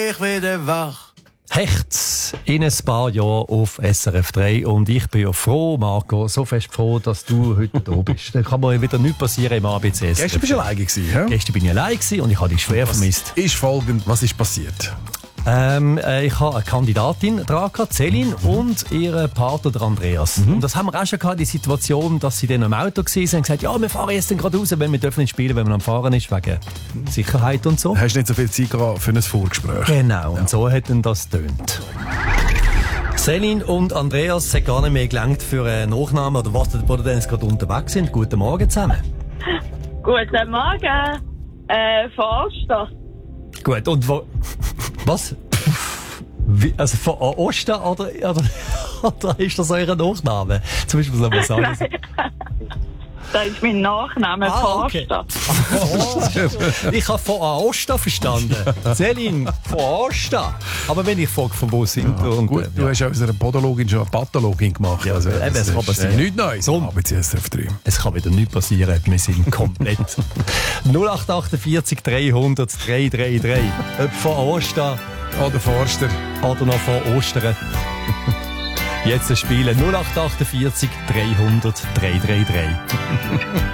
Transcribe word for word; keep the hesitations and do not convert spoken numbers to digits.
Ich werde wach. Hecht in ein paar Jahren auf S R F drei und ich bin ja froh, Marco, so fest froh, dass du heute da bist. Dann kann mir wieder nichts passieren im A B C. Gestern bist du alleine gewesen, ja? Gestern bin ich allein gewesen und ich habe dich schwer was vermisst. Ist folgend, was ist passiert? Ähm, äh, ich habe eine Kandidatin dran gehabt, Céline, mhm. und ihren Partner, der Andreas. Mhm. Und das haben wir auch schon gehabt, die Situation, dass sie dann im Auto waren und gesagt, ja, wir fahren jetzt gerade raus, weil wir dürfen nicht spielen, wenn man am Fahren ist, wegen Sicherheit und so. Hast du nicht so viel Zeit gehabt für ein Vorgespräch? Genau, ja. Und so hat dann das getönt. Céline und Andreas haben gar nicht mehr gelangt für einen Nachnamen oder was, wo die jetzt gerade unterwegs sind. Guten Morgen zusammen. Guten Morgen. Äh, von Osten. Gut, und wo... Was? Wie, also von Osten oder, oder, oder ist das euer Nachname? Zum Beispiel soll man sagen. Das ist mein Nachname, ah, von okay. Osten. Ich habe von Osten verstanden. Céline, von Osten. Aber wenn ich frage, von wo sind ja, wir? Und, gut, du ja. hast aus einer Podologin schon eine Pathologin gemacht. Ja, also, eben, das es kann passieren. Nichts Neues. So. A B C S R F drei. Es kann wieder nichts passieren. Wir sind komplett. null acht achtundvierzig dreihundert dreihundertdreiunddreißig. Ob von Osten Oder Forster. oder noch von Ostern. Jetzt spielen null acht achtundvierzig dreihundert dreihundertdreiunddreißig.